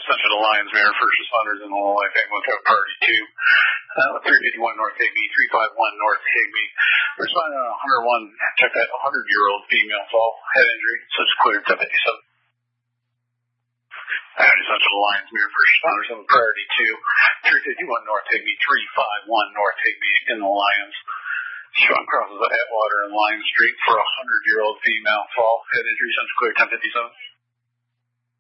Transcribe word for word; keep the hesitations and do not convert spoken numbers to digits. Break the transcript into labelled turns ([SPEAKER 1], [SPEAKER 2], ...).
[SPEAKER 1] Central Alliance Mayor, first responders in the Illinois family with priority two. Uh, three fifty-one North Higbee, three fifty-one North Higbee. Responding on one oh one, check that one hundred-year-old female fall, head injury, such clear ten fifty-seven. County Central Alliance Mayor, first responders in priority two. three fifty-one North Higbee, three fifty-one North Higbee in the Alliance. Sean crosses Atwater and Lion Street for a hundred-year-old female fall, head injury, such clear ten fifty-seven.